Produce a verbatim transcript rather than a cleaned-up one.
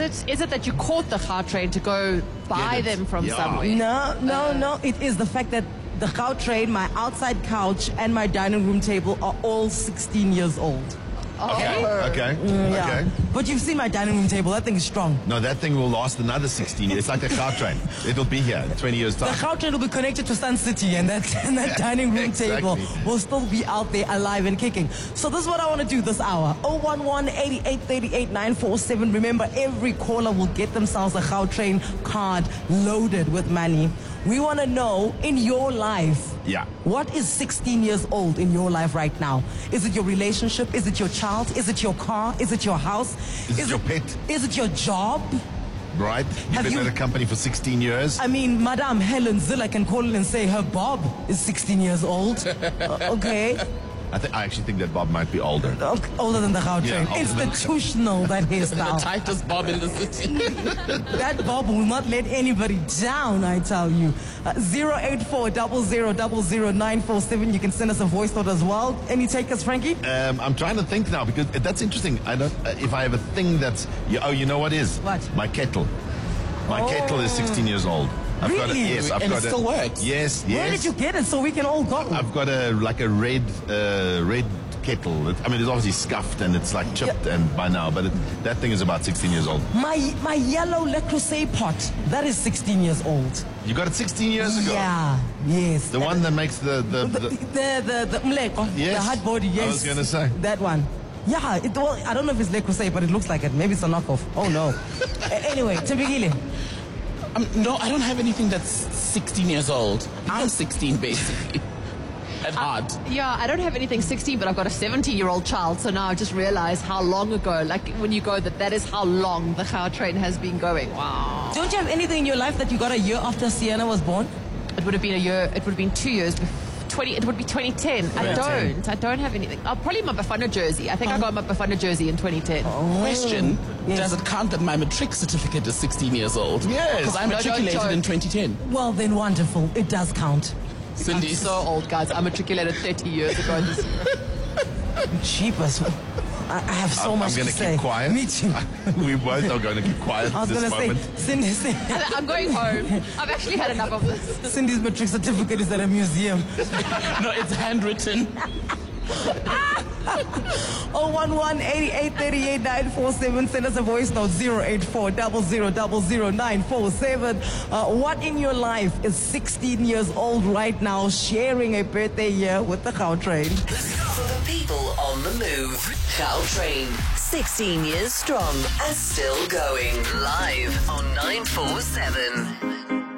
it is it that you caught the Gautrain to go buy Get it. them from Yeah. somewhere? No, no, no. It is the fact that the Gautrain, my outside couch, and my dining room table are all sixteen years old. Okay. Okay. Yeah. Okay. But you've seen my dining room table. That thing is strong. No, that thing will last another sixteen years. It's like the car train. It'll be here in twenty years' The time. Gautrain will be connected to Sun City, and that, and that dining room table Exactly. will still be out there alive and kicking. So this is what I want to do this hour. oh one one, eight eight three eight, nine four seven. Remember, every caller will get themselves a Gautrain card loaded with money. We want to know, in your life, Yeah. what is sixteen years old in your life right now? Is it your relationship? Is it your child? Is it your car? Is it your house? Is it your pet? Is it your job? Right? You've Have been you- at a company for sixteen years. I mean, Madame Helen Zilla can call in and say her Bob is sixteen years old. Uh, okay. I, th- I actually think that Bob might be older. Okay. Older than the Gautrain. Yeah, older than- Institutional, that The hairstyle. tightest bob in the city. That Bob will not let anybody down, I tell you. Uh, zero eight four, zero zero zero zero nine four seven. You can send us a voice note as well. Any takers, Frankie? Um, I'm trying to think now because that's interesting. I don't. Uh, if I have a thing that's. You, oh, you know what is? What? My kettle. My Oh. kettle is sixteen years old. I've got a, Really? yes, I've And got it a, still works? Yes, yes. Where did you get it so we can all go? I've got a like a red uh, red kettle. It, I mean, it's obviously scuffed and it's like chipped and by now, but it, that thing is about sixteen years old. My my yellow Le Creuset pot, that is sixteen years old. You got it sixteen years ago. Yeah, yes. The one that makes the the, The, the the, the, the, mleko, Yes. the hard body, yes. I was gonna say. That one. Yeah, it, well, I don't know if it's Le Creuset, but it looks like it. Maybe it's a knockoff. Oh, no. A- anyway, Tembekile. Um, no, I don't have anything that's sixteen years old. I'm sixteen, basically. At heart. Yeah, I don't have anything sixteen, but I've got a seventeen-year-old child, so now I just realized how long ago, like when you go, that that is how long the Gautrain has been going. Wow. Don't you have anything in your life that you got a year after Sienna was born? It would have been a year, it would have been two years before. twenty, it would be twenty ten. I twenty ten. don't. I don't have anything. Oh, probably my Bafana jersey. I think I got my Bafana jersey in twenty ten. Question, Yes. does it count that my matric certificate is sixteen years old? Yes. Because I No, don't matriculated joke. in twenty ten. Well, then wonderful. It does count. Cindy, I'm so old, guys. I matriculated thirty years ago. This Cheapest. I, I have so I'm, much I'm going to to say. keep quiet. Me too. we both are going to keep quiet I at was this going to say, moment. Cindy, Cindy, I'm going home. I've actually had enough of this. Cindy's matric certificate is at a museum. no, it's handwritten. oh one one, eight eight three eight, nine four seven. Send us a voice note, zero eight four, zero zero zero zero nine four seven. Uh, what in your life is sixteen years old right now, sharing a birthday year with the Gautrain? For the people on the move, Gautrain, sixteen years strong and still going. Live on nine four seven.